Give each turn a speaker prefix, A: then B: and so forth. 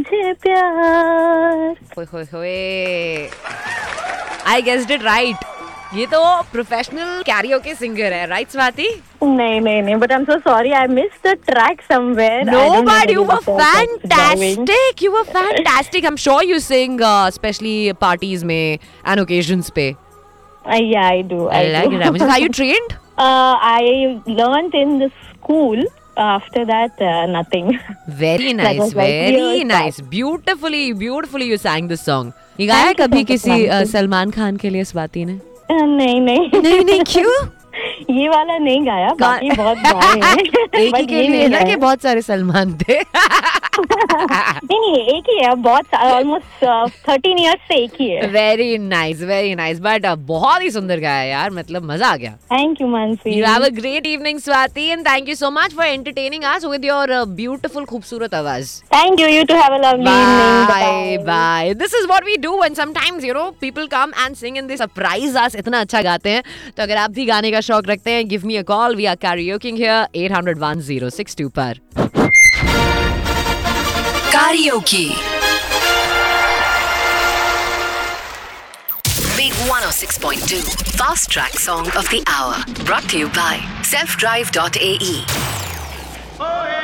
A: मुझे प्यार.
B: होए होए. I guessed it right. ये तो प्रोफेशनल कैरियोके सिंगर है, राइट स्वाति?
A: नहीं. But I'm so sorry. I missed the track somewhere.
B: No,
A: I don't know
B: but
A: where
B: you were
A: the track was going.
B: fantastic. You were fantastic. I'm sure you sing, especially parties में and occasions पे.
A: Yeah, I do.
B: I like it. Are you trained?
A: I learned in the school. After that, nothing.
B: Very
A: That
B: nice,
A: was like
B: very
A: years
B: nice. Beautifully you sang this song. ये गाया
A: Thank you
B: कभी
A: so much,
B: किसी
A: Mansi.
B: Salman Khan के लिए स्वाति ने?
A: नहीं.
B: नहीं क्यों?
A: ये वाला नहीं गाया, बाकी बहुत गाए हैं.
B: एक ही
A: But
B: के
A: ये
B: लिए
A: नहीं
B: ना कि
A: गाया.
B: बहुत सारे सलमान थे.
A: नहीं, एक ही है. बहुत ऑलमोस्ट 13 इयर्स से एक ही है.
B: वेरी नाइस बट बहुत ही सुंदर गाया यार, मतलब मजा आ गया.
A: Thank you Mansi.
B: You have a great evening, Swati, and thank you so much for entertaining us with your beautiful, खूबसूरत आवाज.
A: Thank you. You too have a lovely evening.
B: Bye. This is what we do when sometimes, people come and sing and they surprise us. इतना अच्छा गाते हैं. तो अगर आप भी गाने का शौक रखते हैं, give me a call. We are karaokeing here 800-1062 पर.
C: Karaoke. Big 106.2 Fast Track Song of the Hour. Brought to you by selfdrive.ae.